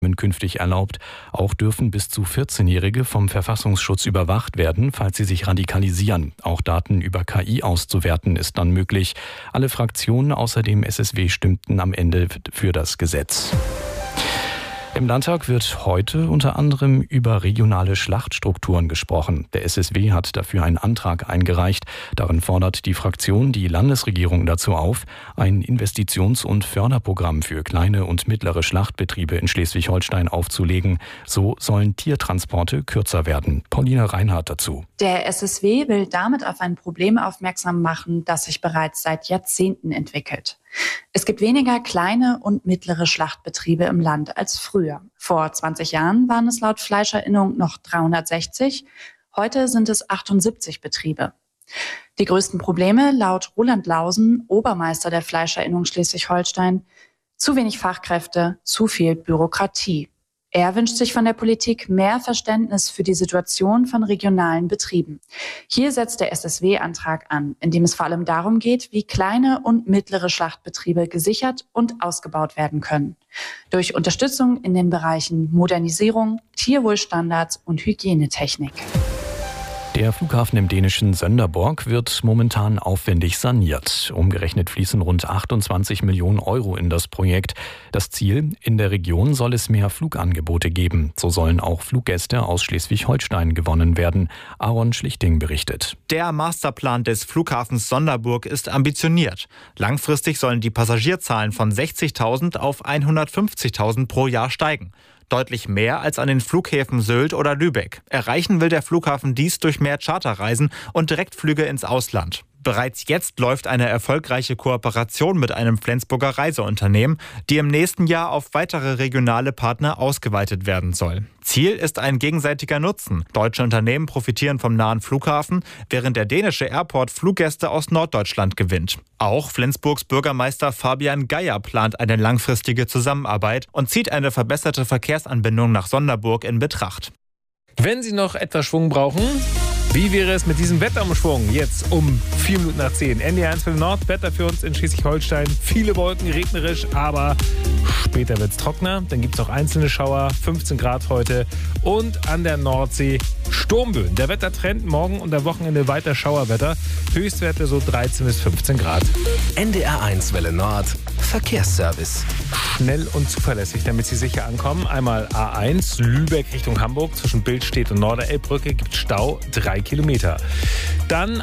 Maßnahmen künftig erlaubt. Auch dürfen bis zu 14-Jährige vom Verfassungsschutz überwacht werden, falls sie sich radikalisieren. Auch Daten über KI auszuwerten ist dann möglich. Alle Fraktionen außer dem SSW stimmten am Ende für das Gesetz. Im Landtag wird heute unter anderem über regionale Schlachtstrukturen gesprochen. Der SSW hat dafür einen Antrag eingereicht. Darin fordert die Fraktion die Landesregierung dazu auf, ein Investitions- und Förderprogramm für kleine und mittlere Schlachtbetriebe in Schleswig-Holstein aufzulegen. So sollen Tiertransporte kürzer werden. Pauline Reinhardt dazu. Der SSW will damit auf ein Problem aufmerksam machen, das sich bereits seit Jahrzehnten entwickelt. Es gibt weniger kleine und mittlere Schlachtbetriebe im Land als früher. Vor 20 Jahren waren es laut Fleischerinnung noch 360, heute sind es 78 Betriebe. Die größten Probleme laut Roland Lausen, Obermeister der Fleischerinnung Schleswig-Holstein: zu wenig Fachkräfte, zu viel Bürokratie. Er wünscht sich von der Politik mehr Verständnis für die Situation von regionalen Betrieben. Hier setzt der SSW-Antrag an, in dem es vor allem darum geht, wie kleine und mittlere Schlachtbetriebe gesichert und ausgebaut werden können. Durch Unterstützung in den Bereichen Modernisierung, Tierwohlstandards und Hygienetechnik. Der Flughafen im dänischen Sönderborg wird momentan aufwendig saniert. Umgerechnet fließen rund 28 Millionen Euro in das Projekt. Das Ziel: in der Region soll es mehr Flugangebote geben. So sollen auch Fluggäste aus Schleswig-Holstein gewonnen werden. Aaron Schlichting berichtet. Der Masterplan des Flughafens Sonderburg ist ambitioniert. Langfristig sollen die Passagierzahlen von 60.000 auf 150.000 pro Jahr steigen. Deutlich mehr als an den Flughäfen Sylt oder Lübeck. Erreichen will der Flughafen dies durch mehr Charterreisen und Direktflüge ins Ausland. Bereits jetzt läuft eine erfolgreiche Kooperation mit einem Flensburger Reiseunternehmen, die im nächsten Jahr auf weitere regionale Partner ausgeweitet werden soll. Ziel ist ein gegenseitiger Nutzen. Deutsche Unternehmen profitieren vom nahen Flughafen, während der dänische Airport Fluggäste aus Norddeutschland gewinnt. Auch Flensburgs Bürgermeister Fabian Geier plant eine langfristige Zusammenarbeit und zieht eine verbesserte Verkehrsanbindung nach Sonderburg in Betracht. Wenn Sie noch etwas Schwung brauchen, wie wäre es mit diesem Wetterumschwung jetzt um 4 Minuten nach 10? NDR 1 für den Nord, Wetter für uns in Schleswig-Holstein. Viele Wolken, regnerisch, aber später wird es trockener. Dann gibt es noch einzelne Schauer, 15 Grad heute. Und an der Nordsee Sturmböen. Der Wettertrend: morgen und am Wochenende weiter Schauerwetter. Höchstwerte so 13 bis 15 Grad. NDR 1 Welle Nord, Verkehrsservice. Schnell und zuverlässig, damit Sie sicher ankommen. Einmal A1 Lübeck Richtung Hamburg. Zwischen Billstedt und Norderelbbrücke gibt Stau 3 Kilometer. Dann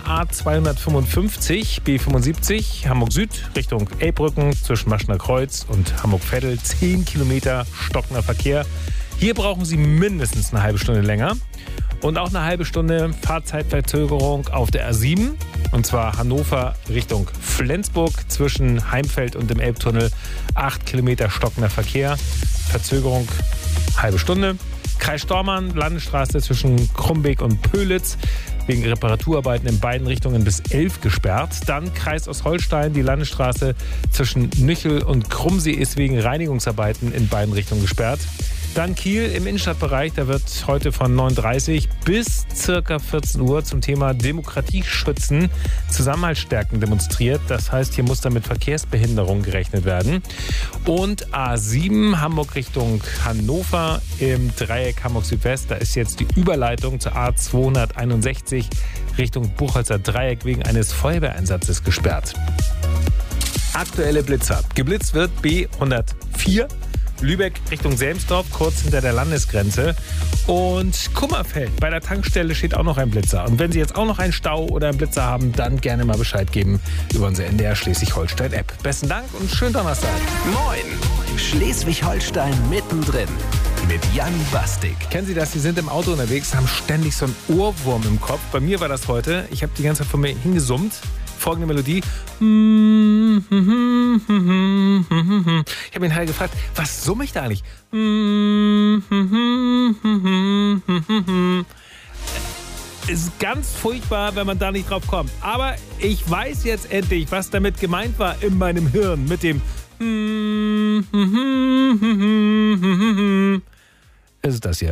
A255 B75 Hamburg Süd Richtung Elbbrücken zwischen Maschner Kreuz und Hamburg-Veddel 10 Kilometer stockender Verkehr. Hier brauchen Sie mindestens eine halbe Stunde länger. Und auch eine halbe Stunde Fahrzeitverzögerung auf der A7. Und zwar Hannover Richtung Flensburg zwischen Heimfeld und dem Elbtunnel. 8 Kilometer stockender Verkehr. Verzögerung halbe Stunde. Kreis Stormarn, Landesstraße zwischen Krumbeek und Pölitz wegen Reparaturarbeiten in beiden Richtungen bis 11 gesperrt. Dann Kreis Ostholstein, die Landesstraße zwischen Nüchel und Krummsee ist wegen Reinigungsarbeiten in beiden Richtungen gesperrt. Dann Kiel im Innenstadtbereich, da wird heute von 9:30 bis ca. 14 Uhr zum Thema Demokratie schützen, Zusammenhalt stärken demonstriert. Das heißt, hier muss dann mit Verkehrsbehinderung gerechnet werden. Und A7 Hamburg Richtung Hannover im Dreieck Hamburg Südwest, da ist jetzt die Überleitung zur A261 Richtung Buchholzer Dreieck wegen eines Feuerwehreinsatzes gesperrt. Aktuelle Blitzer. Geblitzt wird B104. Lübeck Richtung Selmsdorf, kurz hinter der Landesgrenze. Und Kummerfeld, bei der Tankstelle steht auch noch ein Blitzer. Und wenn Sie jetzt auch noch einen Stau oder einen Blitzer haben, dann gerne mal Bescheid geben über unsere NDR Schleswig-Holstein-App. Besten Dank und schönen Donnerstag. Moin! Schleswig-Holstein mittendrin mit Jan Bastik. Kennen Sie das? Sie sind im Auto unterwegs, haben ständig so einen Ohrwurm im Kopf. Bei mir war das heute. Ich habe die ganze Zeit vor mir hingesummt. Folgende Melodie. Ich habe ihn halt gefragt, was summe ich da eigentlich? Es ist ganz furchtbar, wenn man da nicht drauf kommt. Aber ich weiß jetzt endlich, was damit gemeint war in meinem Hirn mit dem Es ist das hier.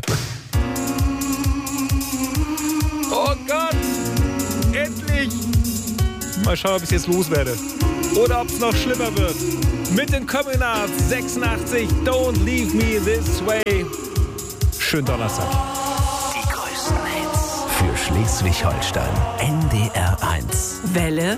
Oh Gott! Endlich! Mal schauen, ob ich es jetzt loswerde. oder ob es noch schlimmer wird. Mit den Communards 86, Don't Leave Me This Way. Schönen Donnerstag. Die größten Hits für Schleswig-Holstein. NDR 1. Welle